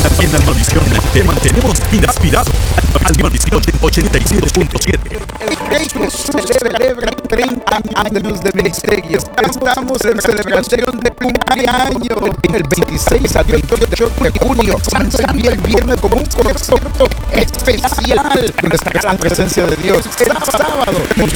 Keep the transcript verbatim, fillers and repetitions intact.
En la maldición te mantenemos inspirado. Al maldición ochenta y siete punto siete. El celebra treinta años de ministerio. Estamos en celebración de cumpleaños. El veintiséis al veintiocho de junio, San Javier viene con un concierto especial donde estará la presencia de Dios. El sábado,